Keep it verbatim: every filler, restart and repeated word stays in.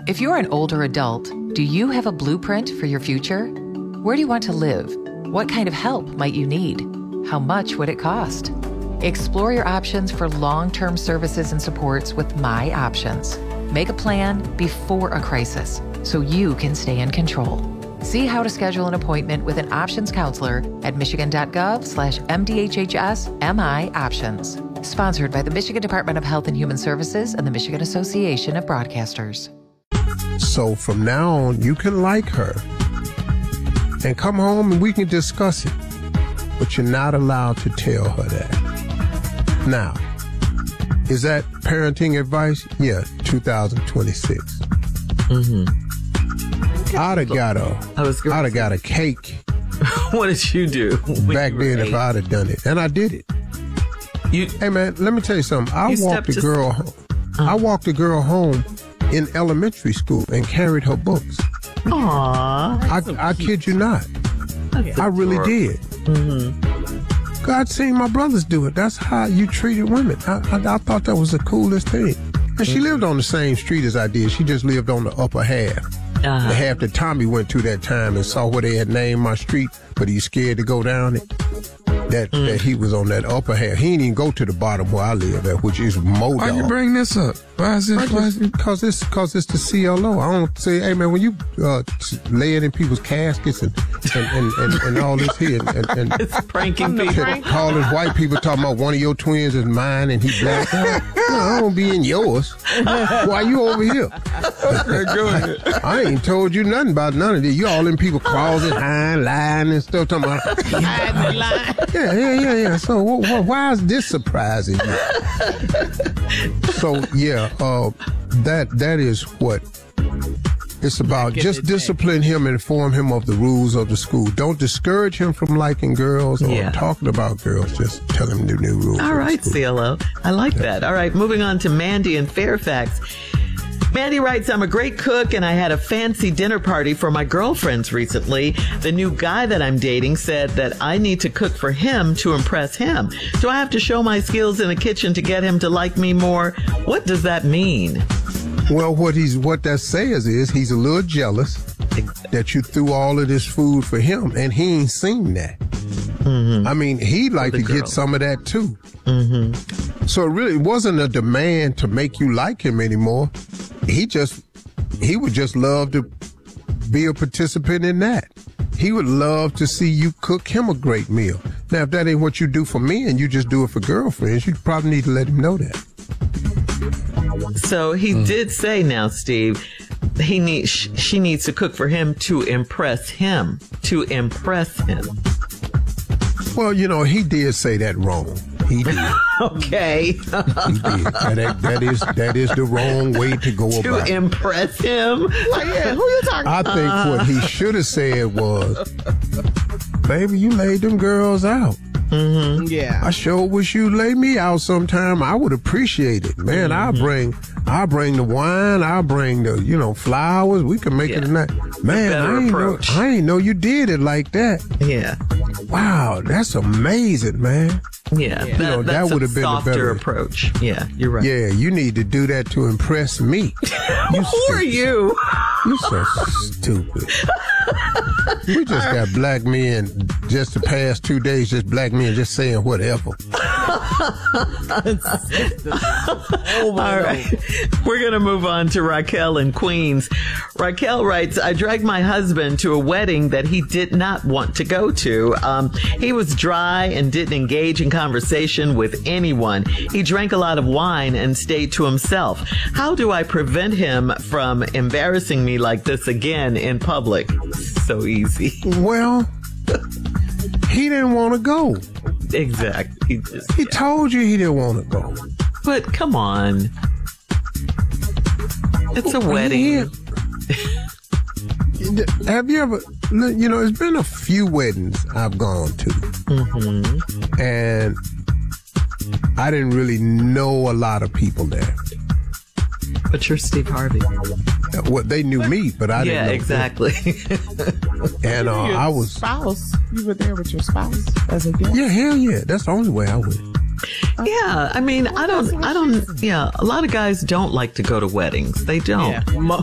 If you're an older adult, do you have a blueprint for your future? Where do you want to live? What kind of help might you need? How much would it cost? Explore your options for long-term services and supports with My Options. Make a plan before a crisis so you can stay in control. See how to schedule an appointment with an options counselor at michigan.gov slash MDHHS MI Options. Sponsored by the Michigan Department of Health and Human Services and the Michigan Association of Broadcasters. So from now on, you can like her and come home and we can discuss it. But you're not allowed to tell her that. Now, is that parenting advice? Yeah, two thousand twenty-six. Mm-hmm. I'd have got a, I was I'd have got a cake. What did you do back you then eight? If I'd have done it? And I did it. You, hey man, let me tell you something. I walked a girl home. Uh, I walked a girl home in elementary school and carried her books. Aww. I, so I kid you not. That's I really adorable. did. Mm-hmm. God seen my brothers do it. That's how you treated women. I, I, I thought that was the coolest thing. And she lived on the same street as I did. She just lived on the upper half. Uh-huh. The half that Tommy went to that time and saw where they had named my street, but he's scared to go down it. That, mm. that he was on that upper half. He didn't even go to the bottom where I live at, which is Modog. Why you bring this up? Why is this? Why is it? Because it's, cause it's the C L O. I don't say, hey man, when you uh, lay it in people's caskets and and, and, and, and all this here. And, and, it's pranking people. Calling white people talking about one of your twins is mine and he black. No, I don't be in yours. Why you over here? I ain't told you nothing about none of this. You all in people closet, hiding, lying and stuff. Talking about, hiding and lying. Yeah, yeah, yeah, yeah. So wh- wh- why is this surprising you? So, yeah, uh, that that is what it's about. Just discipline him and inform him of the rules of the school. Don't discourage him from liking girls or yeah. talking about girls. Just tell him the new rules. All right, C L O. I like yeah. that. All right, moving on to Mandy in Fairfax. Mandy writes, I'm a great cook and I had a fancy dinner party for my girlfriends recently. The new guy that I'm dating said that I need to cook for him to impress him. Do I have to show my skills in the kitchen to get him to like me more? What does that mean? Well, what he's what that says is he's a little jealous that you threw all of this food for him and he ain't seen that. Mm-hmm. I mean, he'd like to girl. get some of that too. Mm-hmm. So it really wasn't a demand to make you like him anymore. He just, he would just love to be a participant in that. He would love to see you cook him a great meal. Now, if that ain't what you do for me and you just do it for girlfriends, you probably need to let him know that. So he mm. did say now, Steve, he needs, she needs to cook for him to impress him, to impress him. Well, you know, he did say that wrong. He did. Okay. He did. That, that is that is the wrong way to go to about it. To impress him? Like, yeah, who you talking I about? think uh, what he should have said was, baby, you laid them girls out. Mm-hmm. Yeah. I sure wish you'd lay me out sometime. I would appreciate it. Man, mm-hmm. I'll bring I'll bring the wine, I'll bring the, you know, flowers. We can make yeah. it a night. Man, I ain't, know, I ain't know you did it like that. Yeah. Wow, that's amazing, man. Yeah, you know, that, that would have been a better approach. Yeah, you're right. Yeah, you need to do that to impress me. You Who stupid. are you? You're so stupid. We just got black men just the past two days, just black men just saying whatever. All right. We're going to move on to Raquel in Queens. Raquel writes, I dragged my husband to a wedding that he did not want to go to. Um, he was dry and didn't engage in conversation with anyone. He drank a lot of wine and stayed to himself. How do I prevent him from embarrassing me like this again in public? So easy. Well, he didn't want to go. Exactly. He, just, he yeah. told you he didn't want to go. But come on. It's a wedding. Yeah. Have you ever, you know, it's been a few weddings I've gone to. Mm-hmm. And I didn't really know a lot of people there. But you're Steve Harvey. Well, they knew me, but I didn't yeah, know exactly. And uh, I was spouse. You were there with your spouse as a guest. Yeah, hell yeah. That's the only way I went. Yeah, I mean, I don't, I don't. Yeah, a lot of guys don't like to go to weddings. They don't. Yeah.